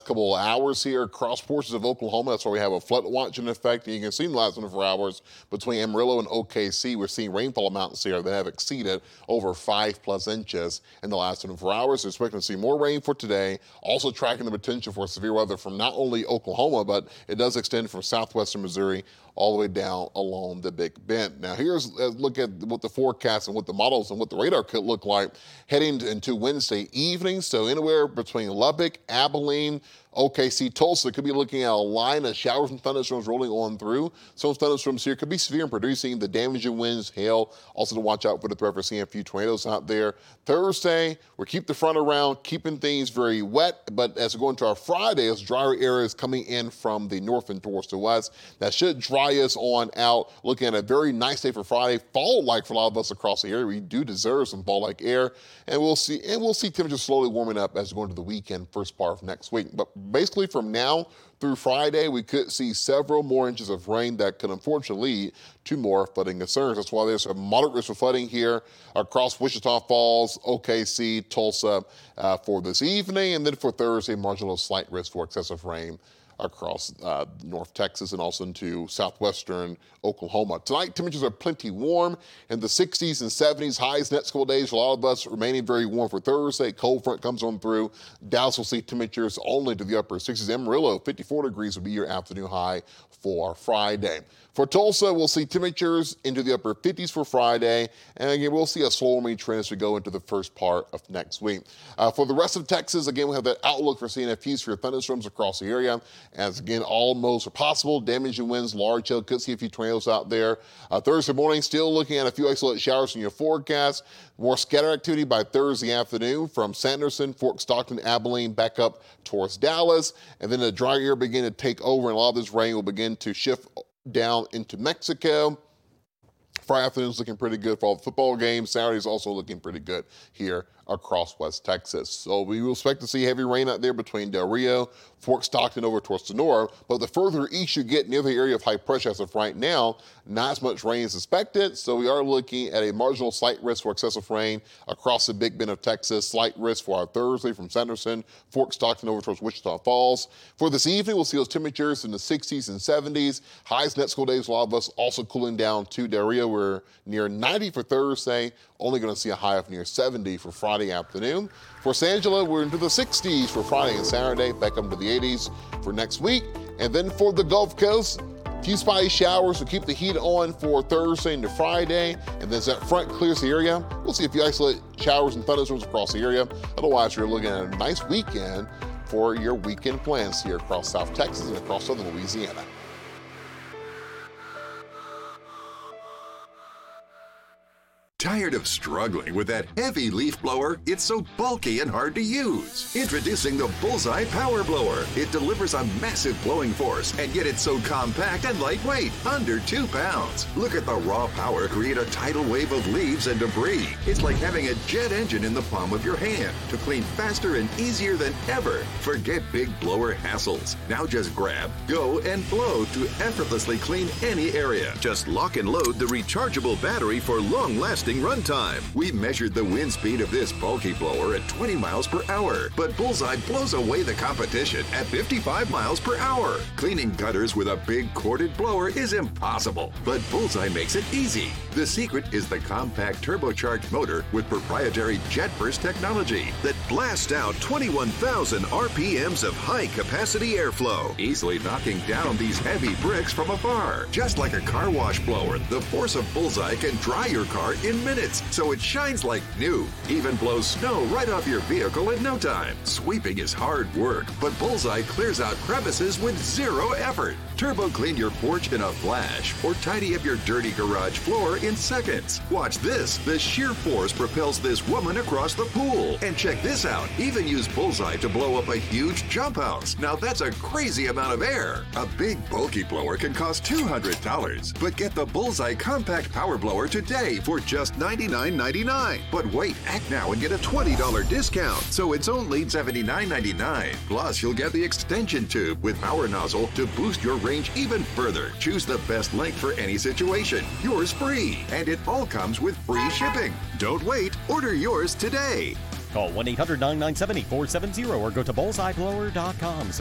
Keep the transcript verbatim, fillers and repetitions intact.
Couple of hours here across portions of Oklahoma. That's why we have a flood watch in effect. And you can see in the last twenty-four hours between Amarillo and O K C, we're seeing rainfall amounts here that have exceeded over five plus inches in the last twenty-four hours. We're expecting to see more rain for today. Also tracking the potential for severe weather from not only Oklahoma, but it does extend from southwestern Missouri all the way down along the Big Bend. Now here's a look at what the forecast and what the models and what the radar could look like heading into Wednesday evening. So anywhere between Lubbock, Abilene, O K C, Tulsa could be looking at a line of showers and thunderstorms rolling on through. Some thunderstorms here could be severe and producing the damaging winds, hail. Also to watch out for the threat for seeing a few tornadoes out there. Thursday, we'll keep the front around, keeping things very wet. But as we go into our Friday, as drier areas coming in from the north and towards the west, that should dry us on out. Looking at a very nice day for Friday, fall-like for a lot of us across the area. We do deserve some fall-like air, and we'll see. And we'll see temperatures slowly warming up as we go into the weekend, first part of next week. But basically from now through Friday, we could see several more inches of rain that could unfortunately lead to more flooding concerns. That's why there's a moderate risk of flooding here across Wichita Falls, O K C, Tulsa uh, for this evening. And then for Thursday, marginal slight risk for excessive rain across uh, North Texas and also into southwestern Oklahoma. Tonight, temperatures are plenty warm in the sixties and seventies. Highs next couple days for a lot of us remaining very warm for Thursday. Cold front comes on through. Dallas will see temperatures only to the upper sixties. Amarillo, fifty-four degrees will be your afternoon high for Friday. For Tulsa, we'll see temperatures into the upper fifties for Friday. And again, we'll see a slow warming trend as we go into the first part of next week. Uh, for the rest of Texas, again, we have that outlook for seeing a few severe thunderstorms across the area. As again, all modes are possible. Damaging winds, large hail, could see a few tornadoes out there. Uh, Thursday morning, still looking at a few isolated showers in your forecast. More scattered activity by Thursday afternoon from Sanderson, Fort Stockton, Abilene, back up towards Dallas. And then the dry air begin to take over, and a lot of this rain will begin to shift down into Mexico. Friday afternoon's looking pretty good for all the football games. Saturday's also looking pretty good here across West Texas. So we will expect to see heavy rain out there between Del Rio, Fort Stockton over towards Sonora. But the further east you get near the area of high pressure as of right now, not as much rain is expected. So we are looking at a marginal slight risk for excessive rain across the Big Bend of Texas. Slight risk for our Thursday from Sanderson, Fort Stockton over towards Wichita Falls. For this evening, we'll see those temperatures in the sixties and seventies. Highs next couple days, a lot of us also cooling down to Del Rio. We're near ninety for Thursday. Only going to see a high of near seventy for Friday afternoon. For San Angelo, we're into the sixties for Friday and Saturday, back up to the eighties for next week. And then for the Gulf Coast, a few spotty showers will keep the heat on for Thursday into Friday. And then as that front clears the area, we'll see a few isolated showers and thunderstorms across the area. Otherwise, you're looking at a nice weekend for your weekend plans here across South Texas and across southern Louisiana. Tired of struggling with that heavy leaf blower? It's so bulky and hard to use. Introducing the Bullseye Power Blower. It delivers a massive blowing force, and yet it's so compact and lightweight, under two pounds. Look at the raw power create a tidal wave of leaves and debris. It's like having a jet engine in the palm of your hand to clean faster and easier than ever. Forget big blower hassles. Now just grab, go, and blow to effortlessly clean any area. Just lock and load the rechargeable battery for long-lasting runtime. We measured the wind speed of this bulky blower at twenty miles per hour, but Bullseye blows away the competition at fifty-five miles per hour. Cleaning gutters with a big corded blower is impossible, but Bullseye makes it easy. The secret is the compact turbocharged motor with proprietary jet burst technology that blasts out twenty-one thousand R P Ms of high-capacity airflow, easily knocking down these heavy bricks from afar. Just like a car wash blower, the force of Bullseye can dry your car in minutes, so it shines like new. Even blows snow right off your vehicle in no time. Sweeping is hard work, but Bullseye clears out crevices with zero effort. Turbo clean your porch in a flash, or tidy up your dirty garage floor in seconds. Watch this. The sheer force propels this woman across the pool. And check this out. Even use Bullseye to blow up a huge jump house. Now that's a crazy amount of air. A big bulky blower can cost two hundred dollars, but get the Bullseye Compact Power Blower today for just ninety-nine ninety-nine. But wait, act now and get a twenty dollars discount. So it's only seventy-nine ninety-nine. Plus, you'll get the extension tube with power nozzle to boost your range even further. Choose the best length for any situation. Yours free. And it all comes with free shipping. Don't wait. Order yours today. Call one eight hundred nine nine seven four seven zero or go to bullseye blower dot com.